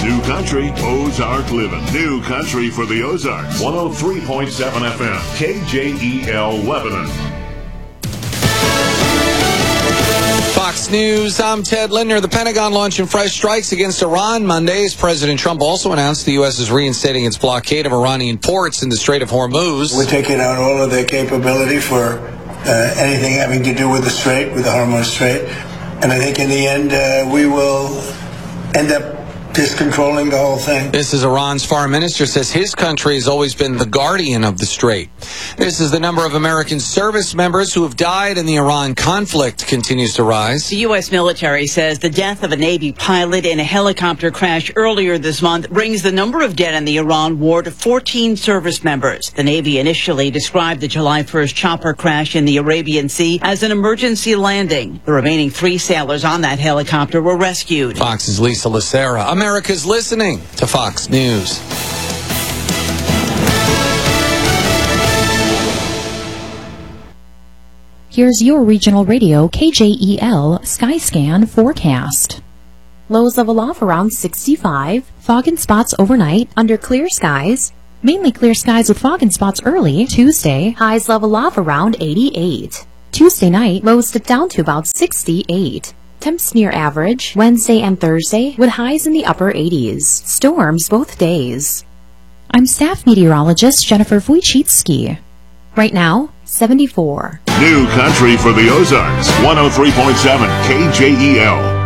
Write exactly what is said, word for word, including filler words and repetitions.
New Country, Ozark Living. New Country for the Ozarks. one oh three point seven F M. K J E L Lebanon. Fox News, I'm Ted Lindner. The Pentagon launching fresh strikes against Iran Monday as President Trump also announced the U S is reinstating its blockade of Iranian ports in the Strait of Hormuz. We're taking out all of their capability for uh, anything having to do with the Strait, with the Hormuz Strait. And I think in the end, uh, we will end up just controlling the whole thing. This is Iran's foreign minister says his country has always been the guardian of the strait. This is the number of American service members who have died in the Iran conflict continues to rise. The U S military says the death of a Navy pilot in a helicopter crash earlier this month brings the number of dead in the Iran war to fourteen service members. The Navy initially described the July first chopper crash in the Arabian Sea as an emergency landing. The remaining three sailors on that helicopter were rescued. Fox's Lisa Lucera. America's listening to Fox News. Here's your regional radio K J E L Skyscan forecast. Lows level off around sixty-five. Fog and spots overnight under clear skies. Mainly clear skies with fog and spots early. Tuesday, highs level off around eighty-eight. Tuesday night, lows dip down to about sixty-eight. Temps near average Wednesday and Thursday with highs in the upper eighties. Storms both days. I'm staff meteorologist Jennifer Wojcicki. Right now, seventy-four. New Country for the Ozarks. one oh three point seven K J E L.